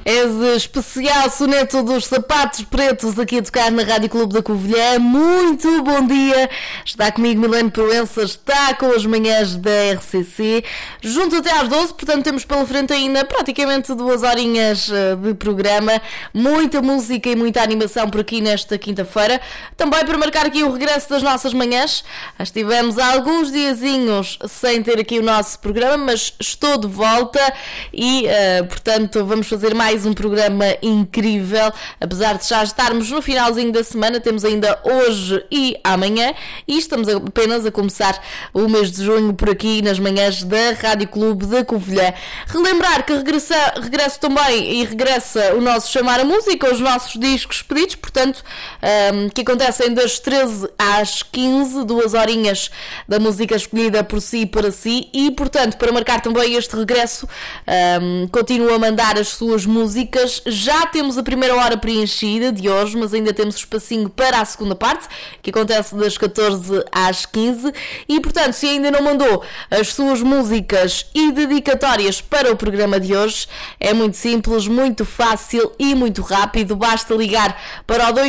És especial soneto dos sapatos pretos aqui a tocar na Rádio Clube da Covilhã. Muito bom dia. Está comigo Milene Proença, está com as manhãs da RCC. Junto até às 12, portanto temos pela frente ainda praticamente 2 horinhas de programa. Muita música e muita animação por aqui nesta quinta-feira. Também para marcar aqui o regresso das nossas manhãs. Estivemos há alguns diazinhos sem ter aqui o nosso programa, mas estou de volta e, portanto, vamos fazer mais um programa incrível. Apesar de já estarmos no finalzinho da semana, temos ainda hoje e amanhã e estamos apenas a começar o mês de junho por aqui nas manhãs da Rádio Clube da Covilhã. Relembrar que regresso também e regressa o nosso Chamar a Música, os nossos discos pedidos, portanto, que acontecem das 13 às 15, 2 horinhas da música escolhida por si e para si, e portanto, para marcar também este regresso, continua a mandar as suas músicas. Já temos a primeira hora preenchida de hoje, mas ainda temos espacinho para a segunda parte, que acontece das 14 às 15, e portanto, se ainda não mandou as suas músicas e dedicatórias para o programa de hoje, é muito simples, muito fácil e muito rápido. Basta ligar para o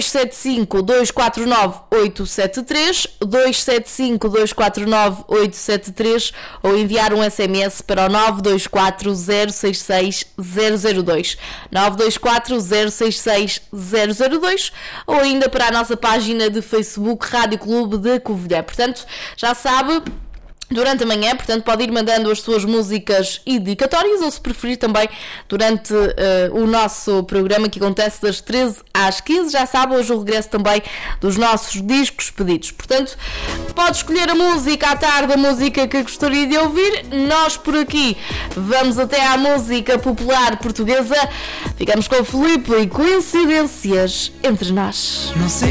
275-249-873, 275-249-873, ou enviar um SMS para o 924-066-002, 924-066-002, ou ainda para a nossa página de Facebook Rádio Clube da Covilhã. Portanto, já sabe, durante a manhã, portanto, pode ir mandando as suas músicas e dedicatórias, ou se preferir também durante o nosso programa, que acontece das 13 às 15, já sabe, hoje o regresso também dos nossos discos pedidos. Portanto, pode escolher a música à tarde, a música que gostaria de ouvir. Nós por aqui vamos até à música popular portuguesa. Ficamos com o Filipe e Coincidências Entre Nós. Não sei